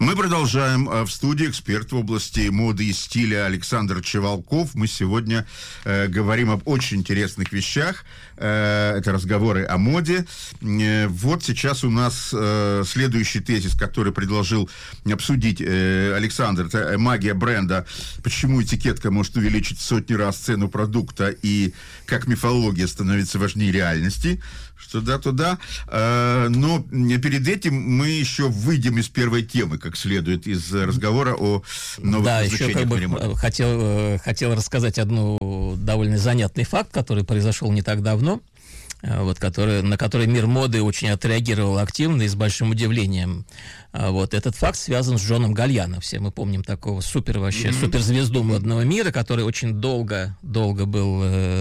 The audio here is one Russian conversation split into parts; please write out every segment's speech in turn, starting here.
Мы продолжаем. В студии эксперт в области моды и стиля Александр Чевалков. Мы сегодня говорим об очень интересных вещах. Это разговоры о моде. Вот сейчас у нас следующий тезис, который предложил обсудить Александр. Это магия бренда. Почему этикетка может увеличить в сотни раз цену продукта и как мифология становится важнее реальности. Что да, то да. Но перед этим мы еще выйдем из первой темы, как следует, из разговора о новых назначениях в ремонте. Хотел рассказать одну довольно занятный факт, который произошел не так давно, на который мир моды очень отреагировал активно и с большим удивлением. Этот факт связан с Джоном Гальяно. Все мы помним такого суперзвезду модного мира, который очень долго был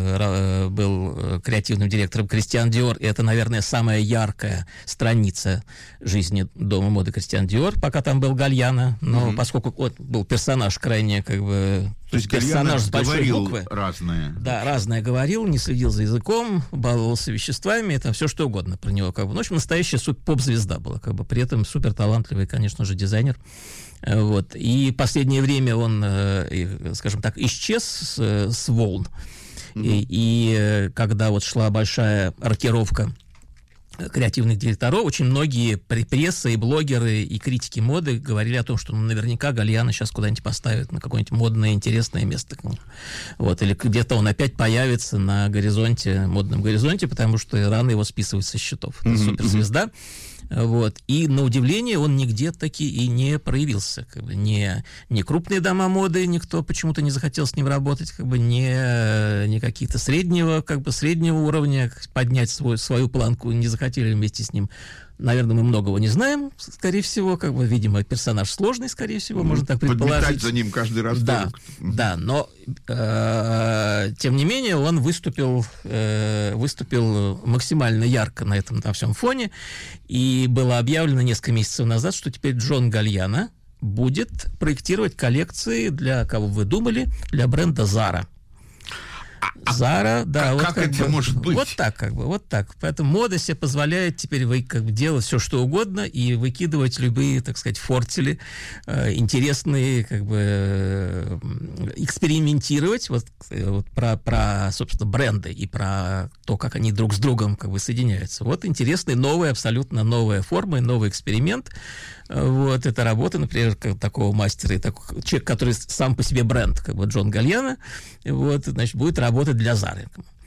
креативным директором Кристиан Диор. И это, наверное, самая яркая страница жизни дома моды Кристиан Диор, пока там был Гальяно. Но поскольку был персонаж крайне То есть персонаж с большой говорил буквы. Разное. Да, разное говорил, не следил за языком, баловался веществами, это все что угодно про него. В общем, настоящая поп-звезда была, при этом супер талантливый, конечно же, дизайнер. И последнее время он, скажем так, исчез с волн. И когда шла большая рокировка креативных директоров, очень многие пресса и блогеры, и критики моды говорили о том, что наверняка Гальяно сейчас куда-нибудь поставят на какое-нибудь модное, интересное место. Или где-то он опять появится на модном горизонте, потому что рано его списывают со счетов. Это суперзвезда. И на удивление он нигде таки и не проявился. Не крупные дома моды, никто почему-то не захотел с ним работать, не какие-то среднего уровня поднять свою планку не захотели вместе с ним. Наверное, мы многого не знаем, скорее всего, видимо, персонаж сложный, скорее всего, можно так предположить. Подметать за ним каждый раз. Да, но тем не менее он выступил максимально ярко на всем фоне, и было объявлено несколько месяцев назад, что теперь Джон Гальяно будет проектировать коллекции для, кого вы думали, для бренда Zara. Zara, да, как это может быть? Вот так. Поэтому мода себе позволяет теперь делать все, что угодно, и выкидывать любые, так сказать, фортели, интересные, экспериментировать про, собственно, бренды и про то, как они друг с другом соединяются. Интересный, абсолютно новая форма, новый эксперимент. Это работа, например, такого мастера, человек, который сам по себе бренд, Джон Гальяно, будет работать для Zara.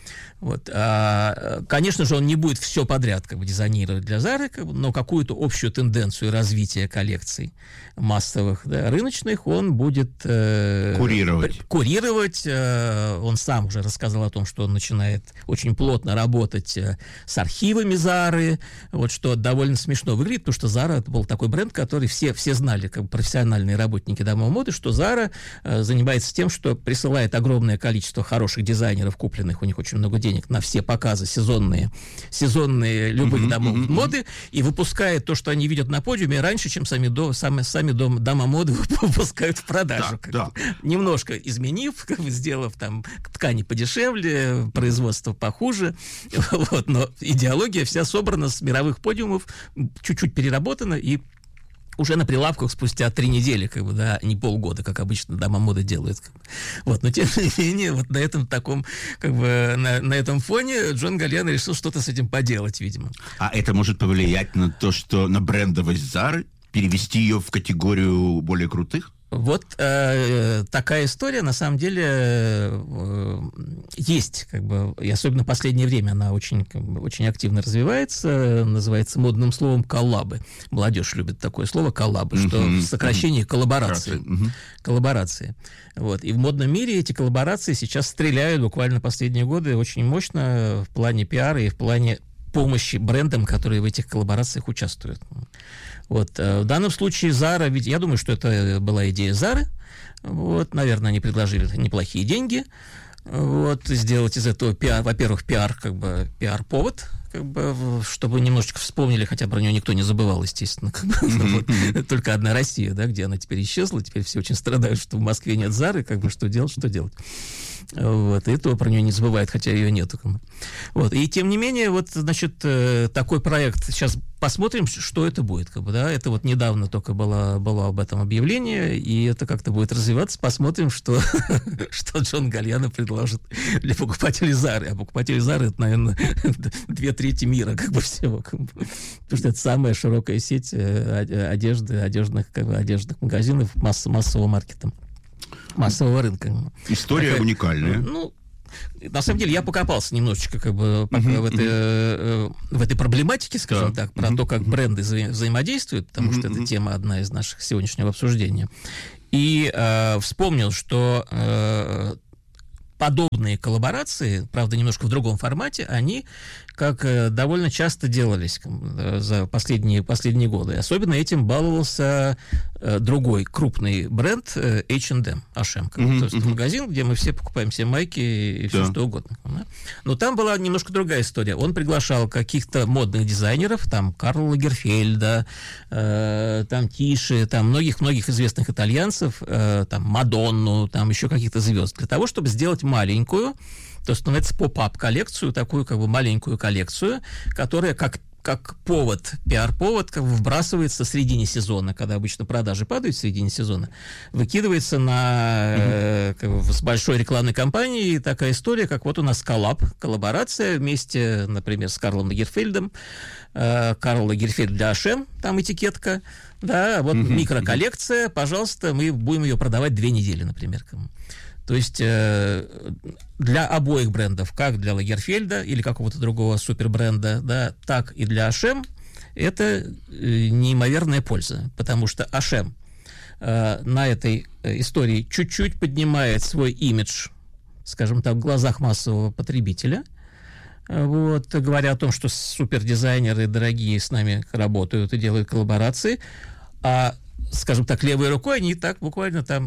Конечно же, он не будет все подряд дизайнировать для Zara, но какую-то общую тенденцию развития коллекций массовых, рыночных он будет курировать. Он сам уже рассказал о том, что он начинает очень плотно работать с архивами Zara, что довольно смешно выглядит, потому что Zara это был такой бренд, который все знали, профессиональные работники домов моды, что Zara занимается тем, что присылает огромное количество хороших дизайнеров, купленных у них очень много денег на все показы сезонные любых домов моды, и выпускает то, что они видят на подиуме, раньше, чем сами дома моды выпускают в продажу. Немножко изменив, сделав ткани подешевле, производство похуже, но идеология вся собрана с мировых подиумов, чуть-чуть переработана, и уже на прилавках спустя 3 недели, не полгода, как обычно дома моды делают. Но тем не менее, на этом на этом фоне Джон Гальяно решил что-то с этим поделать, видимо. А это может повлиять на то, что на брендовость Zara, перевести ее в категорию более крутых? Такая история, на самом деле, есть, и особенно в последнее время она очень активно развивается, называется модным словом коллабы. Молодежь любит такое слово коллабы, что в сокращении коллаборации. Коллаборации. И в модном мире эти коллаборации сейчас стреляют буквально последние годы очень мощно в плане пиара и в плане помощи брендам, которые в этих коллаборациях участвуют. В данном случае Zara, ведь я думаю, что это была идея Zara. Наверное, они предложили неплохие деньги. Сделать из этого во-первых, пиар-повод, чтобы немножечко вспомнили, хотя про нее никто не забывал, естественно. Только одна Россия, где она теперь исчезла, теперь все очень страдают, что в Москве нет Zara, что делать. Вот, и то про нее не забывает, хотя ее нету. Вот, и тем не менее, вот, значит, такой проект, сейчас посмотрим, что это будет, как бы, да, это вот недавно только было об этом объявление, и это как-то будет развиваться, посмотрим, что Джон Гальяно предложит для покупателей Зары, а покупатели Зары, это, наверное, 2/3 мира, как бы, всего, как бы, потому что это самая широкая сеть одежных магазинов массового маркета, массового рынка. История уникальная. Ну, на самом деле, я покопался немножечко как бы, в этой проблематике, скажем так, про то, как бренды взаимодействуют, потому что эта тема одна из наших сегодняшнего обсуждения. И вспомнил, что подобные коллаборации, правда, немножко в другом формате, они как довольно часто делались за последние годы. Особенно этим баловался другой крупный бренд H&M, то есть магазин, где мы все покупаем себе майки и все что угодно. Да? Но там была немножко другая история. Он приглашал каких-то модных дизайнеров, там Карла Лагерфельда, там Тиши, там многих известных итальянцев, там Мадонну, там еще каких-то звезд, для того, чтобы сделать маленькую, то есть, называется, поп-ап коллекцию, такую как бы маленькую коллекцию, которая как повод, пиар-повод, как бы вбрасывается в середине сезона, когда обычно продажи падают в середине сезона, выкидывается на как бы, с большой рекламной кампанией такая история, как вот у нас коллаборация вместе, например, с Карлом Лагерфельдом, Карл Лагерфельд для H&M, там этикетка, да, вот микроколлекция, пожалуйста, мы будем ее продавать 2 недели, например. То есть для обоих брендов, как для Лагерфельда или какого-то другого супербренда, да, так и для H&M, это неимоверная польза, потому что H&M на этой истории чуть-чуть поднимает свой имидж, скажем так, в глазах массового потребителя, вот, говоря о том, что супердизайнеры дорогие с нами работают и делают коллаборации, а скажем так, левой рукой, они так буквально там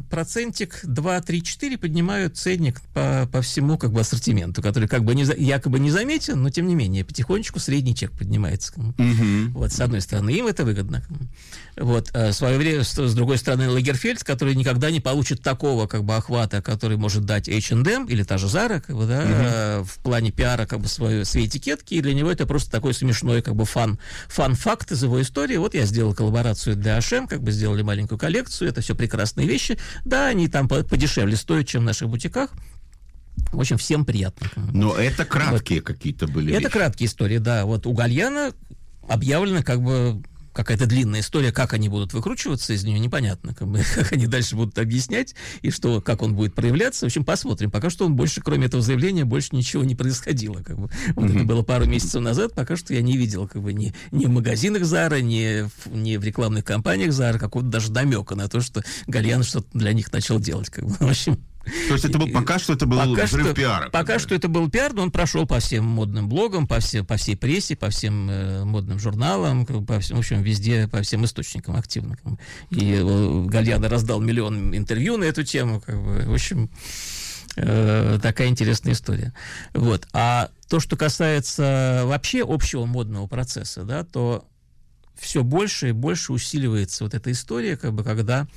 2-3-4% поднимают ценник по всему как бы ассортименту, который как бы якобы не заметен, но тем не менее потихонечку средний чек поднимается. Вот, с одной стороны, им это выгодно. Вот, в свое время, с другой стороны, Лагерфельд, который никогда не получит такого как бы охвата, который может дать H&M или та же Zara, как бы, да, в плане пиара как бы своей этикетки, и для него это просто такой смешной как бы фан-факт из его истории. Вот я сделал коллаборацию для H&M, как бы сделали маленькую коллекцию, это все прекрасные вещи. Да, они там подешевле стоят, чем в наших бутиках. В общем, всем приятно. Но это краткие какие-то были Это вещи. краткие истории, да. Вот у Гальяно объявлено как бы какая-то длинная история, как они будут выкручиваться из нее, непонятно, как они дальше будут объяснять, и как он будет проявляться. В общем, посмотрим. Пока что он больше, кроме этого заявления, больше ничего не происходило. Как бы. Вот это было пару месяцев назад, пока что я не видел как бы, ни в магазинах Zara, ни в рекламных кампаниях Zara какого-то даже намека на то, что Гальяно что-то для них начал делать. Как бы. В общем, то есть это был пока что это был взрыв пиара? Пока что это был пиар, но он прошел по всем модным блогам, по всей прессе, по всем модным журналам, по всем, в общем, везде, по всем источникам активно. И Гальяно раздал миллион интервью на эту тему. Как бы, в общем, такая интересная история. Вот. А то, что касается вообще общего модного процесса, да, то все больше и больше усиливается вот эта история, как бы, когда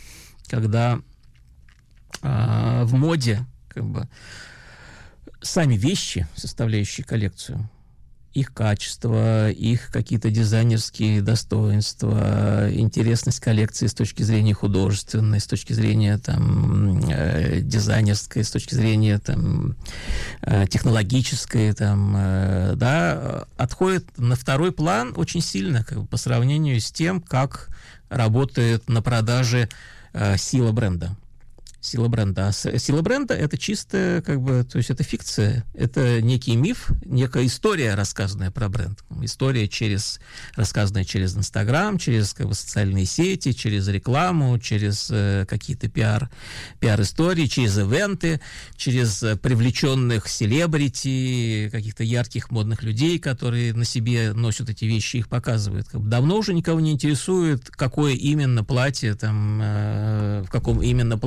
в моде как бы сами вещи, составляющие коллекцию, их качество, их какие-то дизайнерские достоинства, интересность коллекции с точки зрения художественной, с точки зрения там, дизайнерской, с точки зрения там, технологической, там, да, отходит на второй план очень сильно как бы, по сравнению с тем, как работает на продаже сила бренда. Сила бренда. А сила бренда — это чистая, как бы, то есть это фикция, это некий миф, некая история, рассказанная про бренд. История, рассказанная через Инстаграм, через как бы, социальные сети, через рекламу, через какие-то пиар-истории, через ивенты, через привлеченных селебрити, каких-то ярких модных людей, которые на себе носят эти вещи, их показывают. Как бы, давно уже никого не интересует, какое именно платье, там, в каком именно платье вышла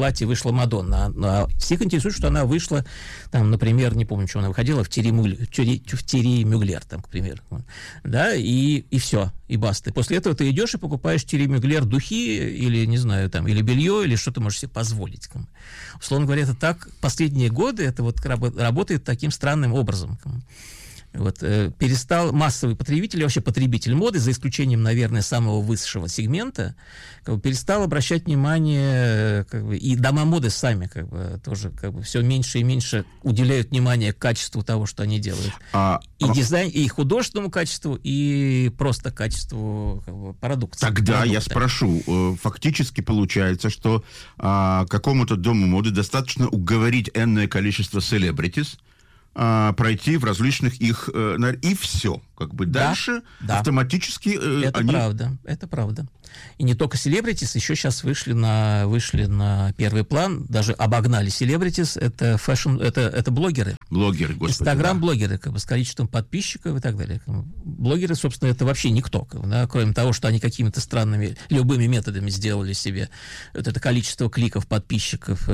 вышла Мадонна. А всех интересует, что она вышла, там, например, не помню, что она выходила, в Терри Мюглер, там, к примеру. Да, и все, и баста. И после этого ты идешь и покупаешь Терри Мюглер духи или, не знаю, там, или белье, или что ты можешь себе позволить. Условно говоря, это так последние годы, это вот работает таким странным образом. Вот, перестал массовый потребитель, вообще потребитель моды, за исключением, наверное, самого высшего сегмента, перестал обращать внимание, и дома моды сами тоже все меньше и меньше уделяют внимание качеству того, что они делают. И дизайн, и художественному качеству, и просто качеству продукции. Тогда я спрошу, фактически получается, что какому-то дому моды достаточно уговорить энное количество селебритис, пройти в различных их... И все. Дальше автоматически... Это правда. И не только селебритис, еще сейчас вышли на первый план, даже обогнали селебритис, это фэшн, это блогеры. Блогеры, господи. Инстаграм-блогеры, с количеством подписчиков и так далее. Блогеры, собственно, это вообще никто, кроме того, что они какими-то странными, любыми методами сделали себе вот это количество кликов, подписчиков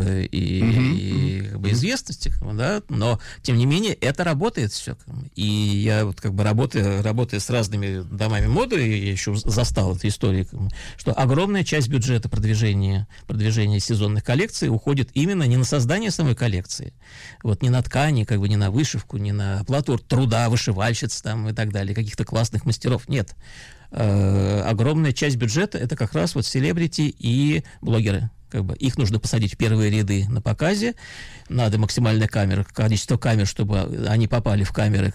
и известности, но, тем не менее, это работает все. И я вот работая с разными домами моды, я еще застал эту историю, что огромная часть бюджета продвижения сезонных коллекций уходит именно не на создание самой коллекции, вот не на ткани, не на вышивку, не на оплату труда вышивальщиц там, и так далее, каких-то классных мастеров. Нет. Огромная часть бюджета — это как раз вот селебрити и блогеры. Их нужно посадить в первые ряды на показе, надо максимальное количество камер, чтобы они попали в камеры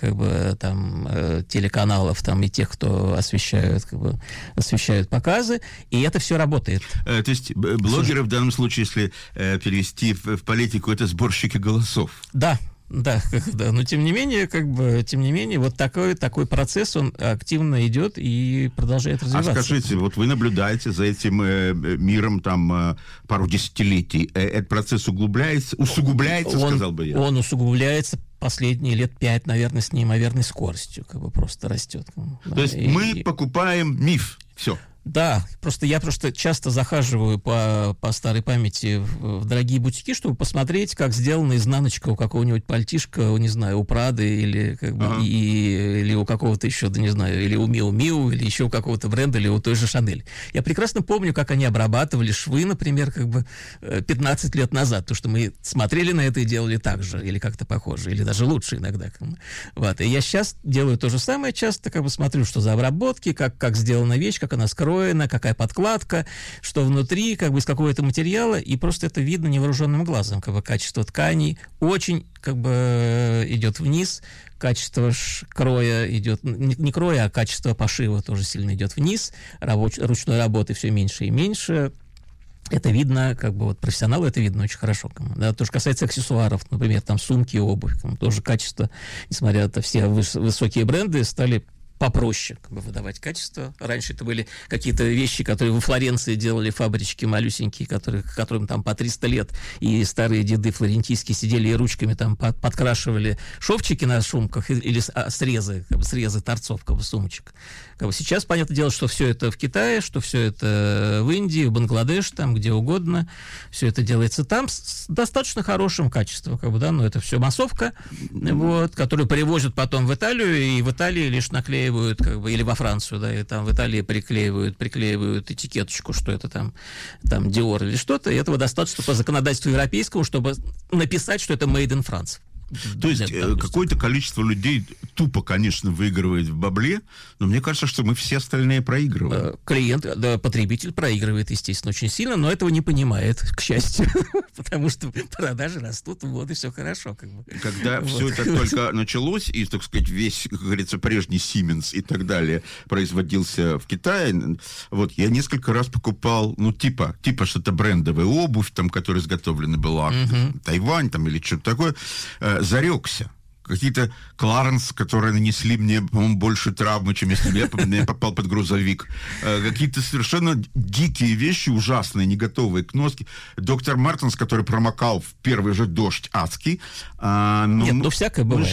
телеканалов и тех, кто освещают показы, и это все работает. То есть блогеры в данном случае, если перевести в политику, это сборщики голосов. Да, но тем не менее, вот такой процесс, он активно идет и продолжает развиваться. А скажите, вот вы наблюдаете за этим миром пару десятилетий, этот процесс усугубляется, сказал бы я? Он усугубляется последние лет 5, наверное, с неимоверной скоростью, просто растет. То есть мы покупаем миф, все. Да, я часто захаживаю по старой памяти в дорогие бутики, чтобы посмотреть, как сделана изнаночка у какого-нибудь пальтишка, не знаю, у Прады или у какого-то еще, не знаю, или у Миу Миу, или еще у какого-то бренда, или у той же Шанель. Я прекрасно помню, как они обрабатывали швы, например, 15 лет назад, потому что мы смотрели на это и делали так же, или как-то похоже, или даже лучше иногда. Вот. И я сейчас делаю то же самое, часто смотрю, что за обработки, как сделана вещь, как она скроена, какая подкладка, что внутри, из какого-то материала, и просто это видно невооруженным глазом. Качество тканей очень идет вниз, качество кроя идет, не кроя, а качество пошива тоже сильно идет вниз, ручной работы все меньше и меньше. Это видно, профессионалу это видно очень хорошо. Да, то, что касается аксессуаров, например, сумки и обувь, тоже качество, несмотря на все высокие бренды, стали попроще выдавать качество. Раньше это были какие-то вещи, которые во Флоренции делали фабрички малюсенькие, которым по 300 лет, и старые деды флорентийские сидели и ручками подкрашивали шовчики на сумках или срезы торцов сумочек. Сейчас, понятное дело, что все это в Китае, что все это в Индии, в Бангладеш, где угодно. Все это делается там с достаточно хорошим качеством, но это все массовка, которую привозят потом в Италию, и в Италии лишь наклеивают, или во Францию, да, и в Италии приклеивают этикеточку, что это Dior или что-то, и этого достаточно по законодательству европейскому, чтобы написать, что это made in France. То есть какое-то количество людей тупо, конечно, выигрывает в бабле, но мне кажется, что мы все остальные проигрываем. Клиент, потребитель проигрывает, естественно, очень сильно, но этого не понимает, к счастью, потому что продажи растут, и все хорошо. Когда все это только началось, и, так сказать, весь, как говорится, прежний Siemens и так далее производился в Китае, я несколько раз покупал, типа что-то брендовая обувь, которая изготовлена была, Тайвань, или что-то такое, зарекся. Какие-то Кларенс, которые нанесли мне, по-моему, больше травмы, чем если бы я попал под грузовик. Какие-то совершенно дикие вещи, ужасные, не готовые к носке. Доктор Мартенс, который промокал в первый же дождь адский. Нет, всякое бывает.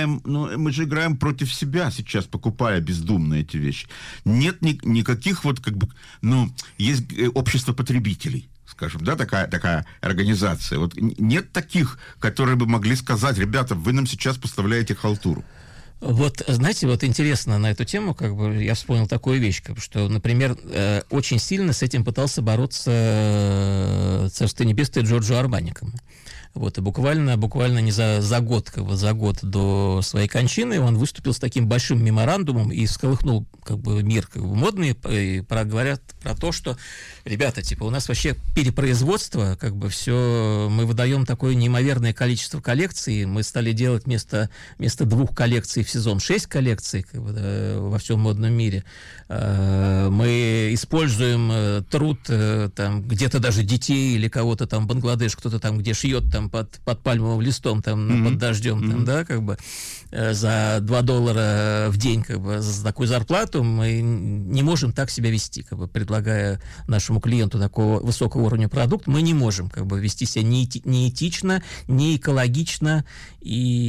Мы же играем против себя сейчас, покупая бездумно эти вещи. Нет никаких есть общество потребителей. скажем, да, такая организация. Вот нет таких, которые бы могли сказать: ребята, вы нам сейчас поставляете халтуру. Вот, знаете, вот интересно на эту тему, как бы я вспомнил такую вещь, как бы, что, например, очень сильно с этим пытался бороться Царство Небесное Джорджо Арбанико. Вот, и буквально не за год до своей кончины он выступил с таким большим меморандумом и всколыхнул как бы мир как бы модный, и говорят про то, что, ребята, типа, у нас вообще перепроизводство, как бы все, мы выдаем такое неимоверное количество коллекций, мы стали делать вместо 2 коллекций в сезон 6 коллекций как бы, да, во всем модном мире. Мы используем труд там где-то даже детей или кого-то там в Бангладеш, кто-то там где шьет там под пальмовым листом, там, под дождем, там, да, как бы, за $2 в день, как бы, за такую зарплату мы не можем так себя вести, как бы, предлагая нашему клиенту такого высокого уровня продукт, мы не можем, как бы, вести себя не этично, не экологично, и